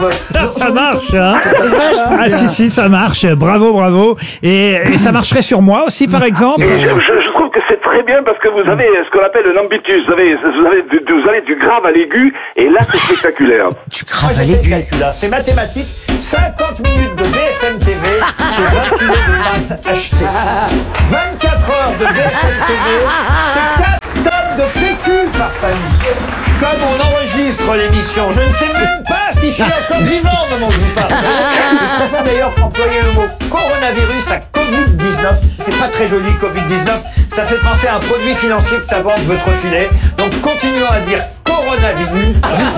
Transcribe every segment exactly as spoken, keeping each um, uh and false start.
Ça marche, hein. Ah si, si, ça marche. Bravo, bravo. Et, et ça marcherait sur moi aussi, par exemple. Et je, je, je trouve que c'est très bien parce que vous avez ce qu'on appelle le nambitus. Vous avez, vous avez, du, vous avez du grave à l'aigu et là c'est spectaculaire. Du grave à l'aigu. C'est mathématique. cinquante minutes de B F M T V sur vingt kilos de pâtes achetées. vingt-quatre heures de B F M T V, c'est quatre tonnes de fécule par famille. Comme on enregistre l'émission, je ne sais même pas si je suis encore vivant au moment où je vous parle. Je préfère d'ailleurs employer le mot coronavirus à covid dix-neuf. C'est pas très joli, covid dix-neuf. Ça fait penser à un produit financier que ta banque veut te refiler. Donc continuons à dire coronavirus.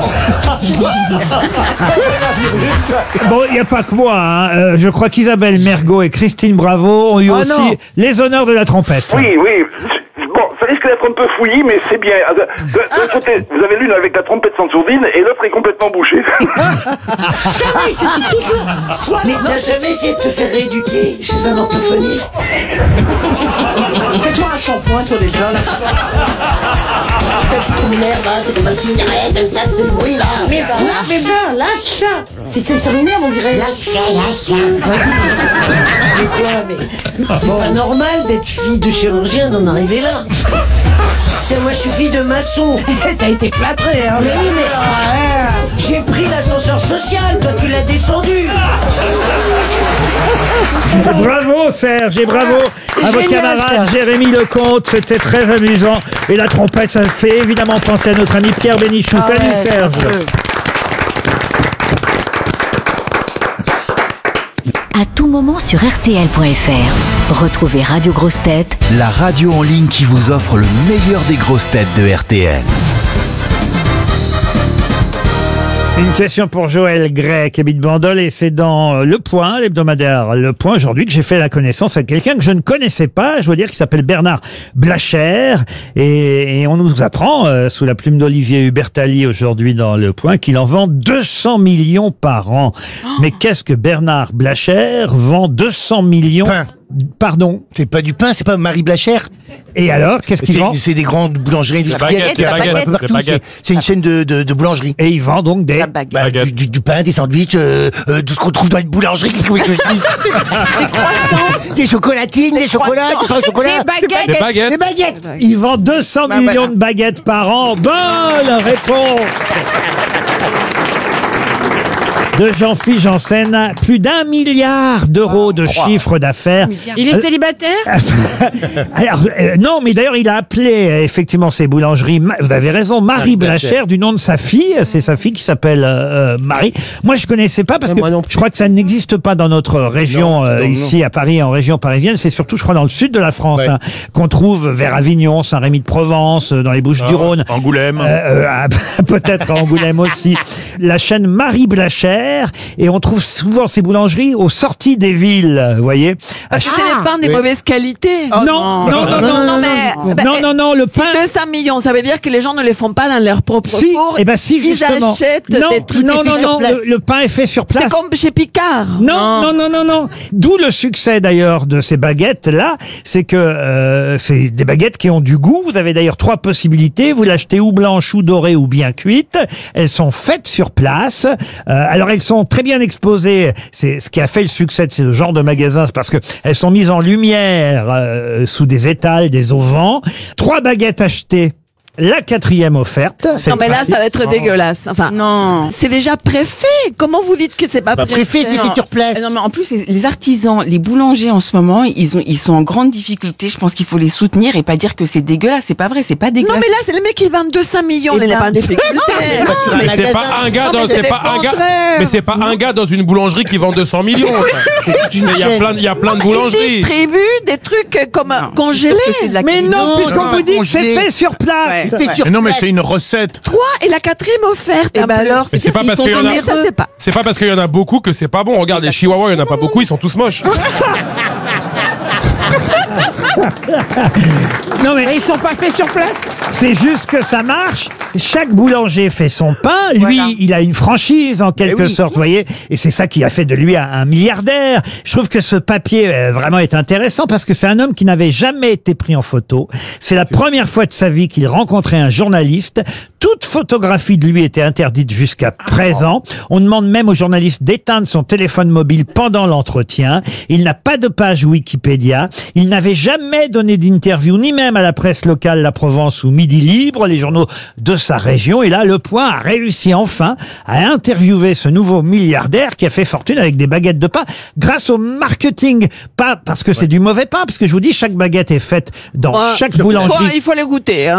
Bon, il n'y a pas que moi. Hein. Euh, je crois qu'Isabelle Mergo et Christine Bravo ont eu Oh aussi non. les honneurs de la trompette. Oui, oui. Bon, ça risque d'être un peu fouillis, mais c'est bien. D'un côté, vous avez l'une avec la trompette sans sourdine et l'autre est complètement bouchée. Jamais, c'est toujours soit. Mais t'as jamais essayé de te faire rééduquer chez un orthophoniste? Fais-toi un shampoing, toi, déjà, là. Petite merde, hein, c'est des bonnes cigarettes, comme ça, c'est le bruit, là. Mais va, mais va, lâche ça. C'est, c'est, ça m'énerve, on dirait. Lâche ça, lâche ça. Vas-y. Mais quoi, mais. C'est pas normal d'être fille de chirurgien d'en arriver là. Tiens, moi, je suis fille de maçon. T'as été plâtré, hein. Mais oui, mais. Ouais, j'ai pris l'ascenseur social, toi, tu l'as descendu. Bravo Serge et bravo à vos génial, camarades Serge. Jérémy Lecomte, c'était très amusant. Et la trompette, ça fait évidemment penser à notre ami Pierre Bénichou. Ah Salut ouais, Serge. À tout moment sur R T L point F R. Retrouvez Radio Grosses Têtes, La radio en ligne qui vous offre le meilleur des grosses têtes de R T L. Une question pour Joël Gray qui habite Bandol et c'est dans Le Point, l'hebdomadaire Le Point aujourd'hui que j'ai fait la connaissance avec quelqu'un que je ne connaissais pas, je dois dire, qui s'appelle Bernard Blacher et, et on nous apprend euh, sous la plume d'Olivier Hubertali aujourd'hui dans Le Point qu'il en vend deux cents millions par an. Oh. Mais qu'est-ce que Bernard Blacher vend deux cents millions? Pain. Pardon. C'est pas du pain, c'est pas Marie Blacher. Et alors, qu'est-ce qu'il C'est- vend? C'est des grandes boulangeries industrielles. baguettes, Il y en a des un peu baguettes, partout. des baguettes. C'est- C'est une chaîne de, de, de boulangerie. Et il vend donc des... Bah, du, du, du pain, des sandwichs, euh, euh, tout ce qu'on trouve dans une boulangerie. Qu'est-ce que vous voulez que je dise? Des chocolatines, des chocolats, des pains au chocolat. Des baguettes. Des baguettes. Des baguettes. Il vend deux cents Bah, millions voilà. de baguettes par an. Bonne réponse de Jean-Philippe Janssen. Plus d'un milliard d'euros de chiffre d'affaires. Il est célibataire? Alors, euh, non, mais d'ailleurs, il a appelé euh, effectivement ces boulangeries. Ma- Vous avez raison, Marie Blacher, du nom de sa fille. C'est sa fille qui s'appelle euh, euh, Marie. Moi, je connaissais pas parce Ouais, que moi non plus. je crois que ça n'existe pas dans notre région Non, euh, non, ici à Paris, en région parisienne. C'est surtout, je crois, dans le sud de la France Ouais. hein, qu'on trouve vers Avignon, Saint-Rémy-de-Provence, euh, dans les Bouches-du-Rhône. Angoulême. Euh, euh, ah, peut-être à Angoulême aussi. La chaîne Marie Blacher, et on trouve souvent ces boulangeries aux sorties des villes, vous voyez. Parce que c'est des pains de oui. mauvaise qualité. non, non, non, non, non, non, mais non, non, non, le si pain. deux cents millions, ça veut dire que les gens ne les font pas dans leur propre Si, four. eh ben si, Ils justement. achètent non, des trucs non, faits non, sur non, place. le, le pain est fait sur place. C'est comme chez Picard. Non, non, non, non, non. D'où le succès d'ailleurs de ces baguettes-là, c'est que euh, c'est des baguettes qui ont du goût. Vous avez d'ailleurs trois possibilités. Vous l'achetez ou blanche, ou dorée, ou bien cuite. Elles sont faites sur place. Euh, alors elles sont très bien exposées. C'est ce qui a fait le succès de ce genre de magasin, c'est parce que elles sont mises en lumière euh, sous des étals, des auvents. Trois baguettes achetées. La quatrième offerte. c'est Non mais là parti. ça va être dégueulasse. Enfin, Non. c'est déjà préfet. Comment vous dites que c'est pas Bah, préfet? préfet, c'est fait sur place. Euh, Non mais en plus les, les artisans, les boulangers en ce moment, ils ont ils sont en grande difficulté. Je pense qu'il faut les soutenir et pas dire que c'est dégueulasse. C'est pas vrai, c'est pas Non dégueulasse. mais là c'est le mec qui vend deux cents millions, Eh il n'est ben, pas en difficulté. Sur un Mais c'est magasin. pas un gars Non, dans, mais c'est c'est pas le un gars, contraire. mais c'est pas un gars dans une boulangerie qui vend deux cents millions. enfin. une Il y a chaîne. plein, il y a plein de Il boulangeries. distribue des trucs comme congelés. Parce que c'est de la Mais qualité. non, Non, puisqu'on non, vous dit que c'est congelé. fait sur place. Ouais. C'est fait sur Mais non, mais place. c'est une recette. Trois et la quatrième offerte. Eh en ben plus. alors, Mais c'est pas ils parce sont qu'il y en a- Mais ça c'est pas. C'est pas parce qu'il y en a beaucoup que c'est pas bon. Regarde, les chihuahuas, il y en a pas beaucoup, ils sont tous moches. Non mais Mais ils sont pas faits sur place? C'est juste que ça marche. Chaque boulanger fait son pain. Lui, Voilà. il a une franchise en quelque Eh oui. sorte, vous voyez. Et c'est ça qui a fait de lui un, un milliardaire. Je trouve que ce papier euh, vraiment est intéressant parce que c'est un homme qui n'avait jamais été pris en photo. C'est la première fois de sa vie qu'il rencontrait un journaliste. Toute photographie de lui était interdite jusqu'à présent. On demande même au journaliste d'éteindre son téléphone mobile pendant l'entretien. Il n'a pas de page Wikipédia. Il n'avait jamais donné d'interview, ni même à la presse locale La Provence ou Midi Libre, les journaux de sa région. Et là, Le Point a réussi enfin à interviewer ce nouveau milliardaire qui a fait fortune avec des baguettes de pain grâce au marketing. Pas parce que c'est du mauvais pain, parce que je vous dis, chaque baguette est faite dans Ouais. chaque Bon, boulangerie. il faut les goûter. Hein.